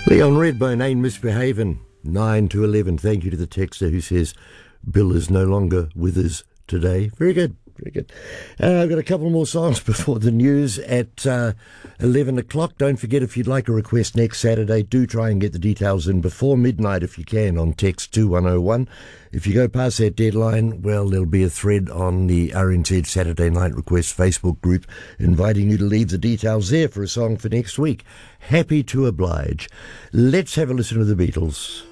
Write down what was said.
Leon Redbone ain't misbehaving. 9 to 11. Thank you to the texter who says Bill is no longer with us today. Very good. Very good. I've got a couple more songs before the news at 11 o'clock. Don't forget, if you'd like a request next Saturday, do try and get the details in before midnight if you can on text 2101. If you go past that deadline, well, there'll be a thread on the RNZ Saturday Night Request Facebook group inviting you to leave the details there for a song for next week. Happy to oblige. Let's have a listen to the Beatles.